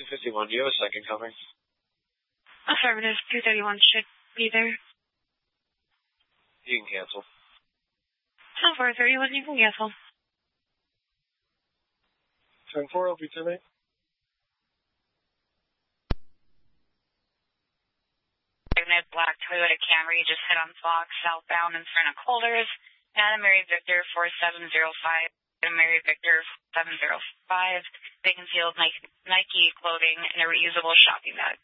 251, do you have a second coming? Affirmative, 231 should be there. You can cancel. 431, you can cancel. 10-4, LP 10-8. Black Toyota Camry just hit on Fox southbound in front of Colders. Adam Mary Victor 4705. Adam Mary Victor 705. They concealed Nike clothing in a reusable shopping bag.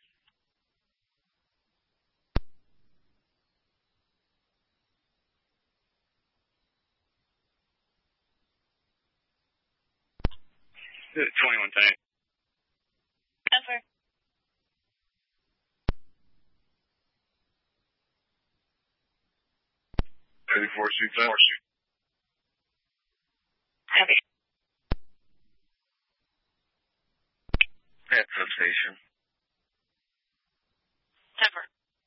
This is 2110. Over. Ready for shoot that? Heavy. At substation. Over.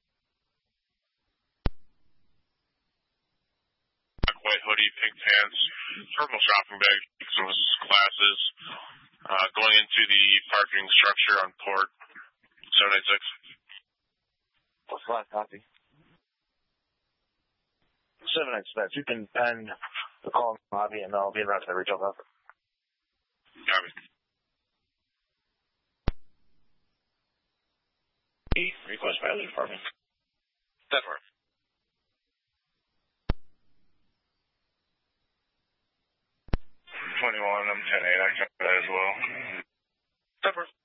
White hoodie, pink pants, purple shopping bag, some glasses, going into the parking structure on port 786. What's last copy? 7 expect. You can end the call in the lobby and I'll be in route to the retail office. Copy. Request by the department. That works. 21, I'm 10-8. I got that as well. That works.